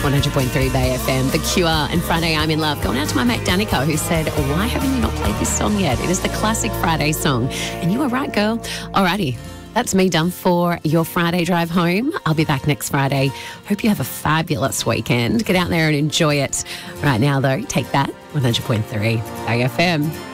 100.3 Bay FM, The Cure, and Friday I'm in Love. Going out to my mate Danica, who said, why haven't you not played this song yet? It is the classic Friday song. And you were right, girl. Alrighty. That's me done for your Friday drive home. I'll be back next Friday. Hope you have a fabulous weekend. Get out there and enjoy it. Right now, though, take that, 100.3 AFM.